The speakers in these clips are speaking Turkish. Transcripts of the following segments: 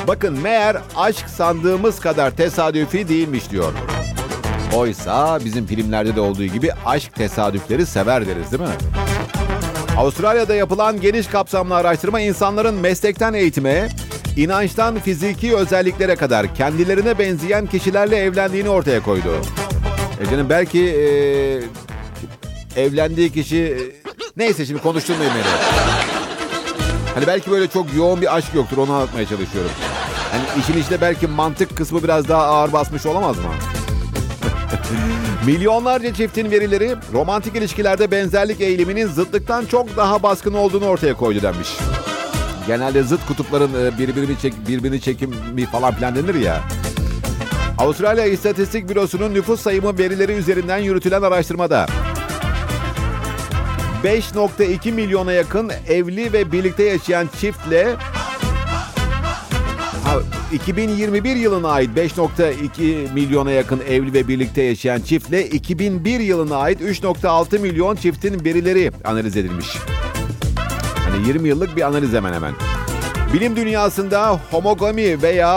Bakın meğer aşk sandığımız kadar tesadüfi değilmiş diyor. Oysa bizim filmlerde de olduğu gibi aşk tesadüfleri sever deriz değil mi? Avustralya'da yapılan geniş kapsamlı araştırma insanların meslekten eğitime, inançtan fiziki özelliklere kadar kendilerine benzeyen kişilerle evlendiğini ortaya koydu. Canım belki evlendiği kişi... Neyse şimdi konuşturmayayım beni. Hani belki böyle çok yoğun bir aşk yoktur, onu anlatmaya çalışıyorum. Hani işin içinde belki mantık kısmı biraz daha ağır basmış olamaz mı? Milyonlarca çiftin verileri romantik ilişkilerde benzerlik eğiliminin zıtlıktan çok daha baskın olduğunu ortaya koydu denmiş. Genelde zıt kutupların birbirini çekimi falan filan denir ya. Avustralya İstatistik Bürosu'nun nüfus sayımı verileri üzerinden yürütülen araştırmada 5.2 milyona yakın evli ve birlikte yaşayan çiftle 2021 yılına ait 5.2 milyona yakın evli ve birlikte yaşayan çiftle 2001 yılına ait 3.6 milyon çiftin verileri analiz edilmiş. Hani 20 yıllık bir analiz hemen hemen. Bilim dünyasında homogami veya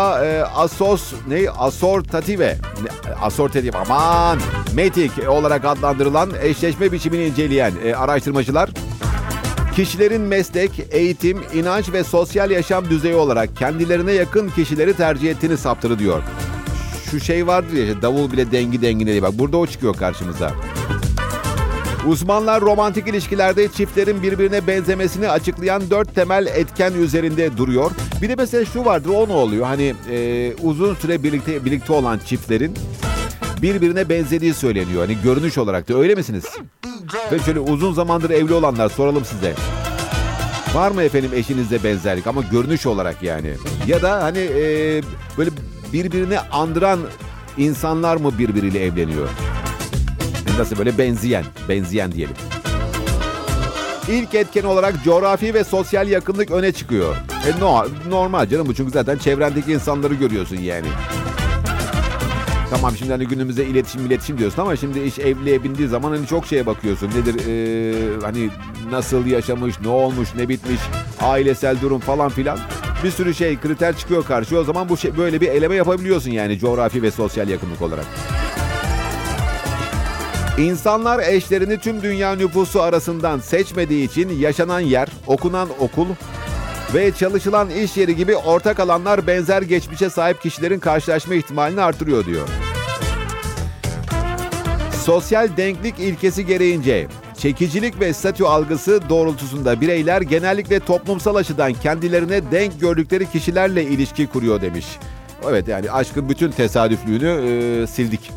asortatif metik olarak adlandırılan eşleşme biçimini inceleyen araştırmacılar kişilerin meslek, eğitim, inanç ve sosyal yaşam düzeyi olarak kendilerine yakın kişileri tercih ettiğini saptırdı diyor. Şu şey vardır ya, davul bile dengi dengine diye, bak burada o çıkıyor karşımıza. Uzmanlar romantik ilişkilerde çiftlerin birbirine benzemesini açıklayan 4 temel etken üzerinde duruyor. Bir de mesela şu vardır, o ne oluyor? Hani uzun süre birlikte olan çiftlerin birbirine benzediği söyleniyor. Hani görünüş olarak da öyle misiniz? Ve şöyle uzun zamandır evli olanlar soralım size. Var mı efendim eşinizle benzerlik ama görünüş olarak yani? Ya da hani böyle birbirini andıran insanlar mı birbiriyle evleniyor? Nasıl böyle benzeyen diyelim. İlk etken olarak coğrafi ve sosyal yakınlık öne çıkıyor. Normal canım bu, çünkü zaten çevrendeki insanları görüyorsun yani. Tamam şimdi hani günümüzde iletişim diyorsun ama şimdi iş evliliğe bindiği zaman hani çok şeye bakıyorsun. Nedir hani nasıl yaşamış, ne olmuş, ne bitmiş, ailesel durum falan filan. Bir sürü kriter çıkıyor karşıya. O zaman böyle bir eleme yapabiliyorsun yani coğrafi ve sosyal yakınlık olarak. İnsanlar eşlerini tüm dünya nüfusu arasından seçmediği için yaşanan yer, okunan okul ve çalışılan iş yeri gibi ortak alanlar benzer geçmişe sahip kişilerin karşılaşma ihtimalini artırıyor diyor. Sosyal denklik ilkesi gereğince çekicilik ve statü algısı doğrultusunda bireyler genellikle toplumsal açıdan kendilerine denk gördükleri kişilerle ilişki kuruyor demiş. Evet yani aşkın bütün tesadüflüğünü sildik.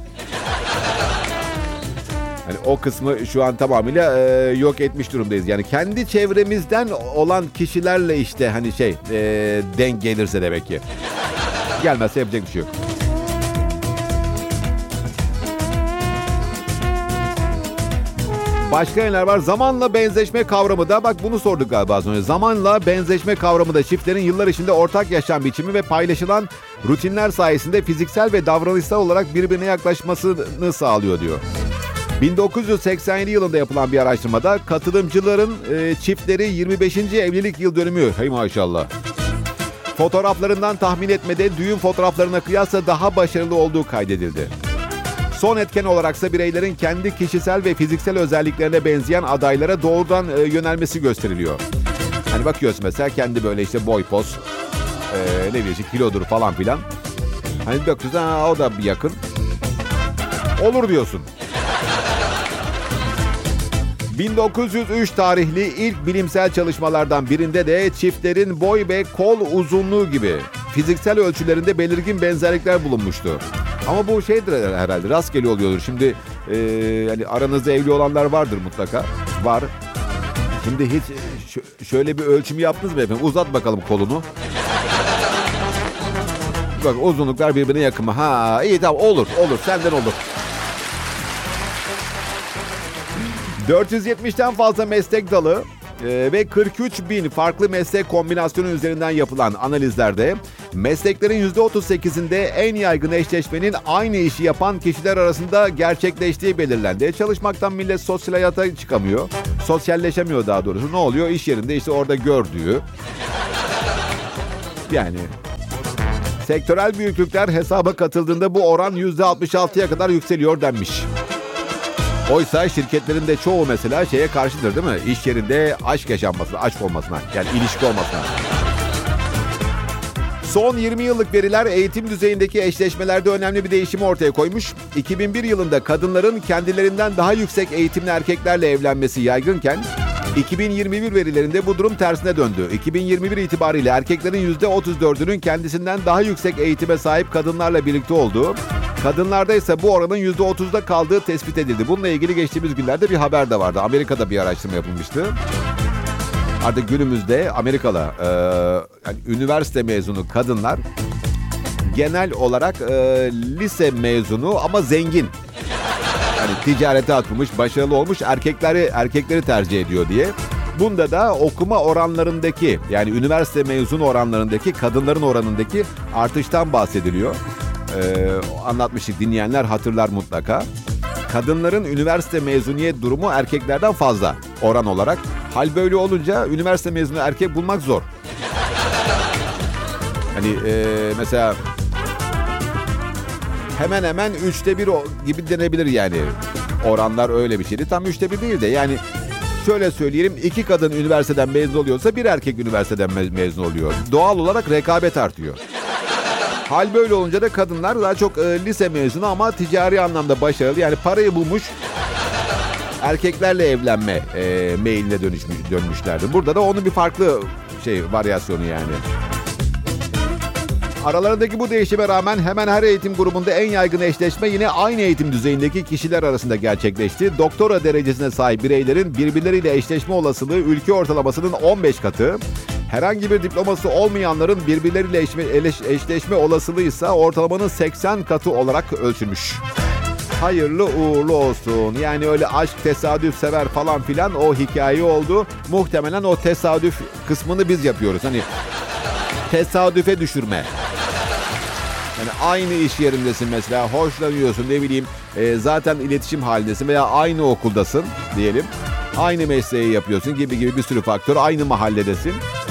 Yani o kısmı şu an tamamıyla yok etmiş durumdayız. Yani kendi çevremizden olan kişilerle işte hani denk gelirse demek ki. Gelmezse yapacak bir şey yok. Başka neler var? Zamanla benzeşme kavramı da, bak bunu sorduk galiba az önce. Zamanla benzeşme kavramı da çiftlerin yıllar içinde ortak yaşam biçimi ve paylaşılan rutinler sayesinde fiziksel ve davranışsal olarak birbirine yaklaşmasını sağlıyor diyor. 1987 yılında yapılan bir araştırmada katılımcıların çiftleri 25. evlilik yıl dönümü, hey maşallah, fotoğraflarından tahmin etmede düğün fotoğraflarına kıyasla daha başarılı olduğu kaydedildi. Son etken olaraksa bireylerin kendi kişisel ve fiziksel özelliklerine benzeyen adaylara doğrudan yönelmesi gösteriliyor. Hani bakıyorsun mesela kendi böyle işte boy poz, ne bileyim kilodur falan filan. Hani bakıyorsun o da bir yakın. Olur diyorsun. 1903 tarihli ilk bilimsel çalışmalardan birinde de çiftlerin boy ve kol uzunluğu gibi fiziksel ölçülerinde belirgin benzerlikler bulunmuştu. Ama bu herhalde rastgele oluyordur. Şimdi yani aranızda evli olanlar vardır mutlaka. Var. Şimdi hiç şöyle bir ölçüm yaptınız mı efendim? Uzat bakalım kolunu. Bak uzunluklar birbirine yakın mı? Ha iyi tamam olur senden olur. 470'ten fazla meslek dalı ve 43 bin farklı meslek kombinasyonu üzerinden yapılan analizlerde mesleklerin %38'inde en yaygın eşleşmenin aynı işi yapan kişiler arasında gerçekleştiği belirlendi. Çalışmaktan millet sosyal hayata çıkamıyor. Sosyalleşemiyor daha doğrusu. Ne oluyor? İş yerinde işte orada gördüğü. Yani Sektörel büyüklükler hesaba katıldığında bu oran %66'ya kadar yükseliyor denmiş. Oysa şirketlerin de çoğu mesela şeye karşıdır değil mi? İş yerinde aşk yaşanmasına, aşk olmasına, yani ilişki olmasına. Son 20 yıllık veriler eğitim düzeyindeki eşleşmelerde önemli bir değişimi ortaya koymuş. 2001 yılında kadınların kendilerinden daha yüksek eğitimli erkeklerle evlenmesi yaygınken 2021 verilerinde bu durum tersine döndü. 2021 itibariyle erkeklerin %34'ünün kendisinden daha yüksek eğitime sahip kadınlarla birlikte olduğu, kadınlarda ise bu oranın %30'da kaldığı tespit edildi. Bununla ilgili geçtiğimiz günlerde bir haber de vardı. Amerika'da bir araştırma yapılmıştı. Artık günümüzde Amerika'da yani üniversite mezunu kadınlar genel olarak lise mezunu ama zengin. Yani ticarete atılmış, başarılı olmuş erkekleri tercih ediyor diye. Bunda da okuma oranlarındaki, yani üniversite mezunu oranlarındaki kadınların oranındaki artıştan bahsediliyor. Anlatmıştık, dinleyenler hatırlar mutlaka. Kadınların üniversite mezuniyet durumu erkeklerden fazla oran olarak. Hal böyle olunca üniversite mezunu erkek bulmak zor. Hani mesela hemen 1/3 gibi denebilir yani. Oranlar öyle bir şeydi. Tam 1/3 değil de yani şöyle söyleyelim, 2 kadın üniversiteden mezun oluyorsa 1 erkek üniversiteden mezun oluyor. Doğal olarak rekabet artıyor. Hal böyle olunca da kadınlar daha çok lise mezunu ama ticari anlamda başarılı, yani parayı bulmuş erkeklerle evlenme meyline dönmüşlerdi. Burada da onun bir farklı varyasyonu yani. Aralarındaki bu değişime rağmen hemen her eğitim grubunda en yaygın eşleşme yine aynı eğitim düzeyindeki kişiler arasında gerçekleşti. Doktora derecesine sahip bireylerin birbirleriyle eşleşme olasılığı ülke ortalamasının 15 katı. Herhangi bir diploması olmayanların birbirleriyle eşleşme olasılığı ise ortalamanın 80 katı olarak ölçülmüş. Hayırlı uğurlu olsun. Yani öyle aşk, tesadüf sever falan filan o hikaye oldu. Muhtemelen o tesadüf kısmını biz yapıyoruz. Hani tesadüfe düşürme. Yani aynı iş yerindesin mesela, hoşlanıyorsun, ne bileyim zaten iletişim halindesin veya aynı okuldasın diyelim. Aynı mesleği yapıyorsun gibi bir sürü faktör, aynı mahalledesin.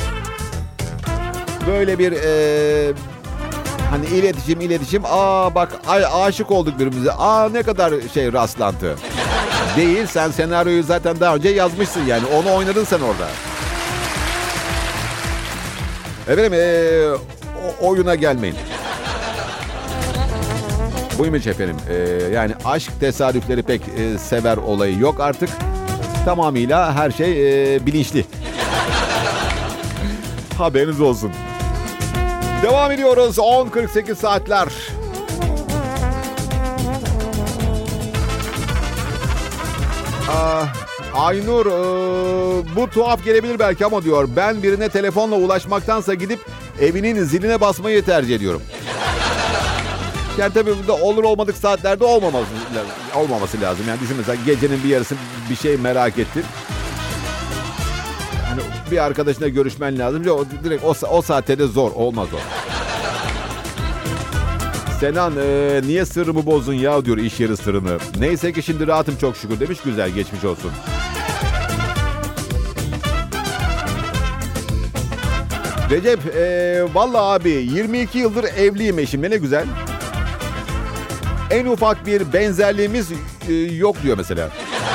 Böyle bir hani iletişim, bak aşık olduk birbirimize, ne kadar rastlantı. Değil, sen senaryoyu zaten daha önce yazmışsın, yani onu oynadın sen orada. Efendim oyuna gelmeyin. Buymuş efendim. Yani aşk tesadüfleri pek sever olayı yok artık. Tamamıyla her şey bilinçli. Haberiniz olsun. Devam ediyoruz. 10.48 saatler. Aynur, bu tuhaf gelebilir belki ama diyor, ben birine telefonla ulaşmaktansa gidip evinin ziline basmayı tercih ediyorum. Yani tabii burada olur olmadık saatlerde olmaması lazım. Yani düşün mesela, gecenin bir yarısı bir şey merak ettin. Hani bir arkadaşına görüşmen lazım. Direkt o saatte de olmaz o. Senan, niye sırrımı bozdun ya diyor, iş yeri sırrını. Neyse ki şimdi rahatım çok şükür demiş. Güzel, geçmiş olsun. Recep, vallahi abi 22 yıldır evliyim eşimle, ne güzel. En ufak bir benzerliğimiz yok diyor mesela.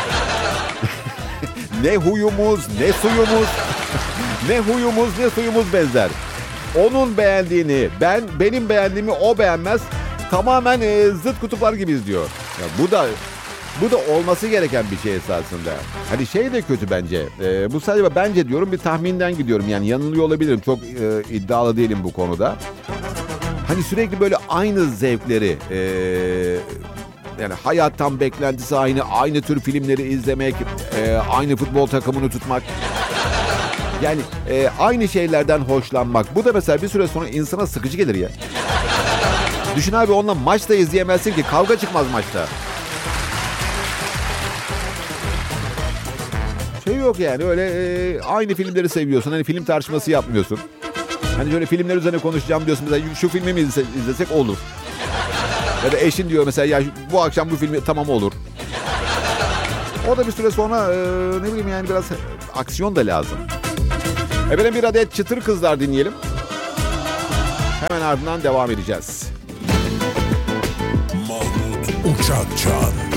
Ne huyumuz, ne suyumuz, ne suyumuz benzer. Onun beğendiğini benim beğendiğimi o beğenmez. Tamamen zıt kutuplar gibiyiz diyor. Ya bu da olması gereken bir şey esasında. Hani de kötü bence. Bu sadece bence diyorum, bir tahminden gidiyorum. Yani yanılıyor olabilirim. Çok iddialı değilim bu konuda. Hani sürekli böyle aynı zevkleri, yani hayattan beklentisi aynı tür filmleri izlemek, aynı futbol takımını tutmak. Yani aynı şeylerden hoşlanmak. Bu da mesela bir süre sonra insana sıkıcı gelir ya. Düşün abi, onunla maç da izleyemezsin ki, kavga çıkmaz maçta. Yok yani, öyle aynı filmleri seviyorsun. Hani film tartışması yapmıyorsun. Hani şöyle filmler üzerine konuşacağım diyorsun. Mesela şu filmi mi izlesek olur. Ya da eşin diyor mesela, ya bu akşam bu filmi, tamam olur. O da bir süre sonra ne bileyim yani, biraz aksiyon da lazım. Efendim bir adet çıtır kızlar dinleyelim. Hemen ardından devam edeceğiz. Mahmut Uçakcan.